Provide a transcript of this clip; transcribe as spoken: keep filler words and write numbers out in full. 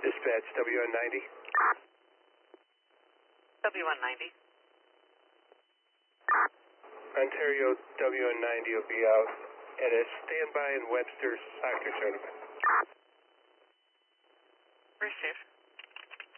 Dispatch W N ninety. W one ninety. Ontario W N ninety will be out at a standby in Webster soccer tournament. Received.